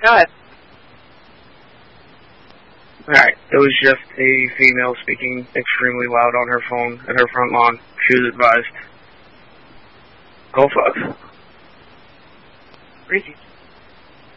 Go ahead. Alright, it was just a female speaking extremely loud on her phone at her front lawn. She was advised. Go fuck. Freaky.